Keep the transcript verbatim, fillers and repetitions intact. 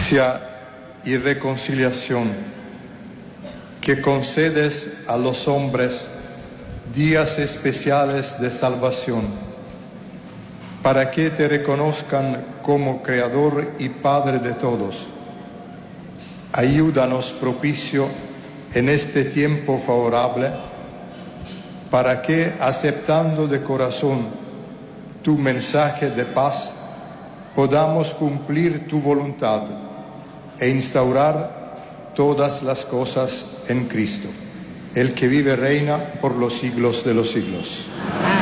justicia y reconciliación, que concedes a los hombres días especiales de salvación, para que te reconozcan como Creador y Padre de todos. Ayúdanos propicio en este tiempo favorable, para que, aceptando de corazón tu mensaje de paz, podamos cumplir tu voluntad e instaurar todas las cosas en Cristo, el que vive y reina por los siglos de los siglos. Amén.